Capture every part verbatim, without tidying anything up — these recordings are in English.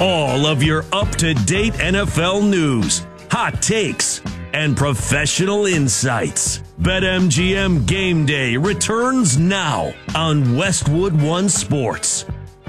all of your up-to-date N F L news, hot takes, and professional insights. BetMGM Game Day returns now on Westwood One Sports.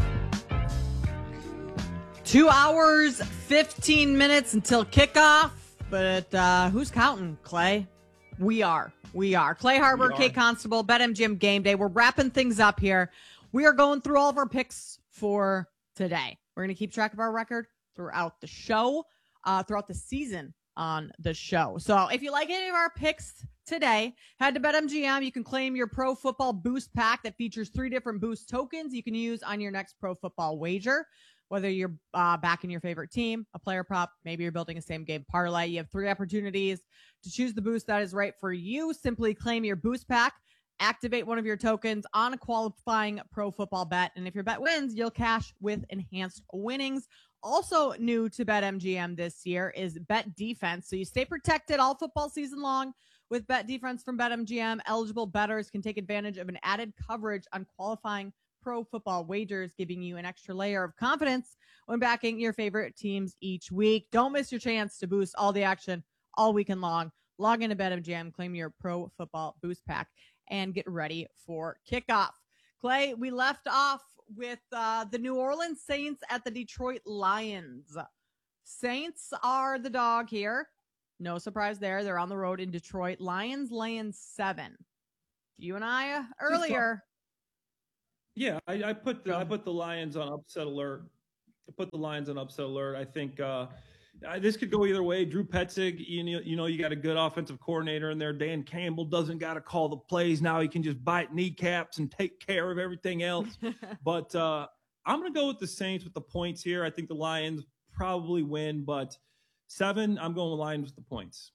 Two hours, fifteen minutes until kickoff, but uh, who's counting, Clay? We are. We are. Clay Harbor, Kate Constable, BetMGM Game Day. We're wrapping things up here. We are going through all of our picks for today. We're going to keep track of our record throughout the show, uh, throughout the season on the show. So if you like any of our picks today, head to BetMGM. You can claim your Pro Football Boost Pack that features three different boost tokens you can use on your next Pro Football wager. Whether you're uh, backing your favorite team, a player prop, maybe you're building a same game parlay, you have three opportunities to choose the boost that is right for you. Simply claim your boost pack, activate one of your tokens on a qualifying Pro Football bet, and if your bet wins, you'll cash with enhanced winnings. Also new to BetMGM this year is Bet Defense, so you stay protected all football season long with Bet Defense from BetMGM. Eligible bettors can take advantage of an added coverage on qualifying Pro Football wagers, giving you an extra layer of confidence when backing your favorite teams each week. Don't miss your chance to boost all the action all weekend long. Log into BetMGM, claim your Pro Football Boost Pack, and get ready for kickoff. Clay, we left off with uh, the New Orleans Saints at the Detroit Lions. Saints are the dog here. No surprise there. They're on the road in Detroit. Lions laying seven. You and I uh, earlier... Yeah, I, I put the I put the Lions on upset alert. I put the Lions on upset alert. I think uh, this could go either way. Drew Petzing, you know, you know, you got a good offensive coordinator in there. Dan Campbell doesn't got to call the plays now. He can just bite kneecaps and take care of everything else. but uh, I'm going to go with the Saints with the points here. I think the Lions probably win, but seven, I'm going with Lions with the points.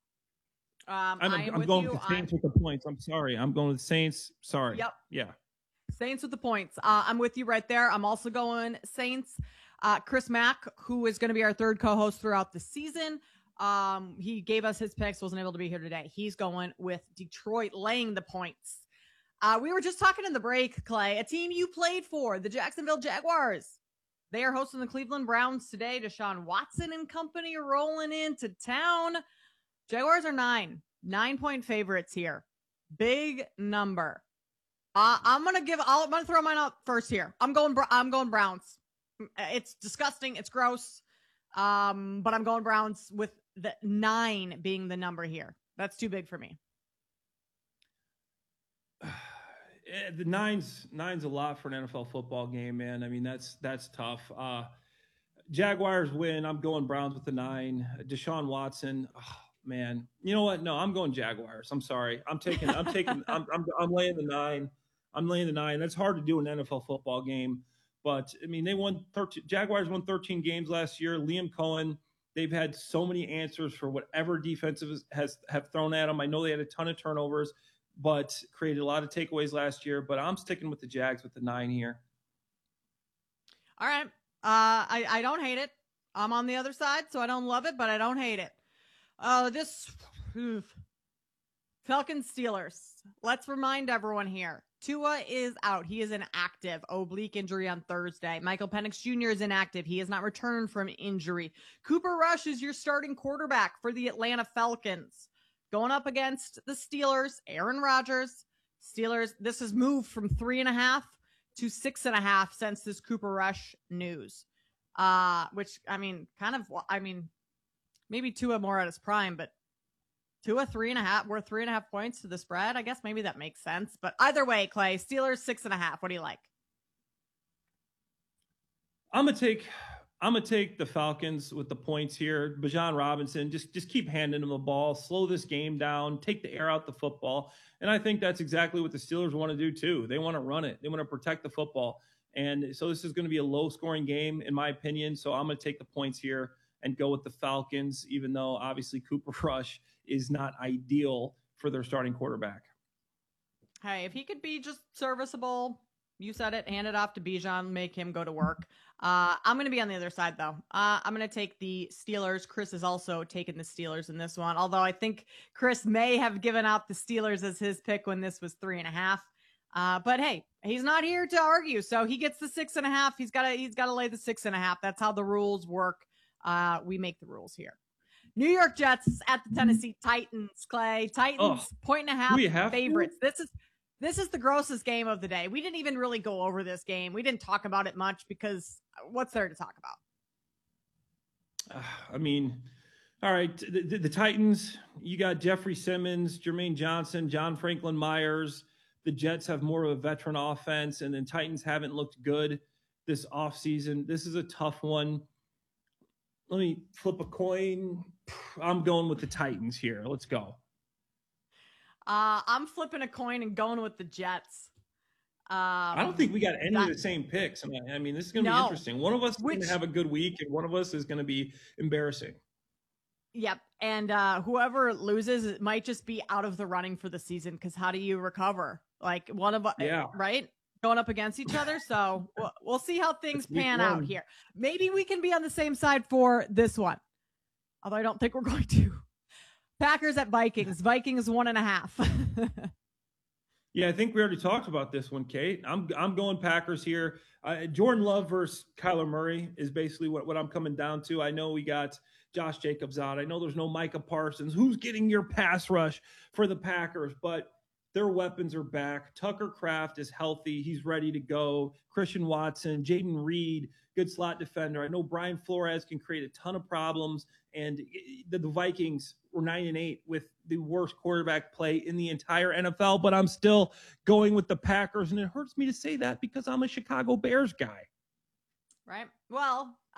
Um, I'm, I am I'm with going you. with the Saints I'm... with the points. I'm sorry. I'm going with the Saints. Sorry. Yep. Yeah. Saints with the points. Uh, I'm with you right there. I'm also going Saints. Uh, Chris Mack, who is going to be our third co-host throughout the season. Um, he gave us his picks, wasn't able to be here today. He's going with Detroit laying the points. Uh, we were just talking in the break, Clay, a team you played for, the Jacksonville Jaguars. They are hosting the Cleveland Browns today. Deshaun Watson and company are rolling into town. Jaguars are nine, nine point favorites here. Big number. Uh, I'm gonna give. I'll, I'm gonna throw mine out first here. I'm going. I'm going Browns. It's disgusting. It's gross. Um, but I'm going Browns with the nine being the number here. That's too big for me. The nine's nine's a lot for an N F L football game, man. I mean, that's that's tough. Uh, Jaguars win. I'm going Browns with the nine. Deshaun Watson. Oh, man, you know what? No, I'm going Jaguars. I'm sorry. I'm taking. I'm taking. I'm. I'm. I'm laying the nine. I'm laying the nine. That's hard to do in an N F L football game. But, I mean, they won thirteen. Jaguars won thirteen games last year. Liam Cohen, they've had so many answers for whatever defensive has have thrown at them. I know they had a ton of turnovers, but created a lot of takeaways last year. But I'm sticking with the Jags with the nine here. All right. Uh, I, I don't hate it. I'm on the other side, so I don't love it, but I don't hate it. Uh, this oof. Falcons Steelers. Let's remind everyone here. Tua is out. He is inactive. Oblique injury on Thursday. Michael Penix Junior is inactive. He has not returned from injury. Cooper Rush is your starting quarterback for the Atlanta Falcons. Going up against the Steelers, Aaron Rodgers. Steelers, this has moved from three and a half to six and a half since this Cooper Rush news. Uh, which, I mean, kind of, I mean, maybe Tua more at his prime, but Tua three and a half, worth three and a half points to the spread. I guess maybe that makes sense. But either way, Clay, Steelers six and a half. What do you like? I'm gonna take I'm gonna take the Falcons with the points here. Bijan Robinson, just just keep handing them the ball, slow this game down, take the air out the football. And I think that's exactly what the Steelers want to do too. They want to run it. They want to protect the football. And so this is going to be a low scoring game, in my opinion. So I'm going to take the points here and go with the Falcons, even though obviously Cooper Rush is not ideal for their starting quarterback. Hey, if he could be just serviceable, you said it, hand it off to Bijan, make him go to work. Uh, I'm going to be on the other side, though. Uh, I'm going to take the Steelers. Chris has also taken the Steelers in this one, although I think Chris may have given out the Steelers as his pick when this was three and a half. Uh, but hey, he's not here to argue, so he gets the six and a half. He's got to he's got to lay the six and a half. That's how the rules work. Uh, we make the rules here. New York Jets at the Tennessee Titans. Clay, Titans Oh, point and a half have favorites. To? This is this is the grossest game of the day. We didn't even really go over this game. We didn't talk about it much because what's there to talk about? Uh, I mean, all right, the, the, the Titans. You got Jeffrey Simmons, Jermaine Johnson, John Franklin Myers. The Jets have more of a veteran offense, and then Titans haven't looked good this offseason. This is a tough one. Let me flip a coin. I'm going with the Titans here. Let's go. Uh, I'm flipping a coin and going with the Jets. Um, I don't think we got any that, of the same picks. I mean, I mean this is going to no, be interesting. One of us is which, going to have a good week, and one of us is going to be embarrassing. Yep. And uh, whoever loses, it might just be out of the running for the season because how do you recover? Like one of us, yeah. right? Going up against each other. So we'll, we'll see how things pan out here. Maybe we can be on the same side for this one. Although I don't think we're going to. Packers at Vikings. Vikings one and a half. Yeah, I think we already talked about this one, Kate. I'm I'm going Packers here. Uh, Jordan Love versus Kyler Murray is basically what, what I'm coming down to. I know we got Josh Jacobs out. I know there's no Micah Parsons. Who's getting your pass rush for the Packers? But their weapons are back. Tucker Kraft is healthy. He's ready to go. Christian Watson, Jaden Reed, good slot defender. I know Brian Flores can create a ton of problems. And the, the Vikings were nine and eight with the worst quarterback play in the entire N F L. But I'm still going with the Packers. And it hurts me to say that because I'm a Chicago Bears guy. Right. Well,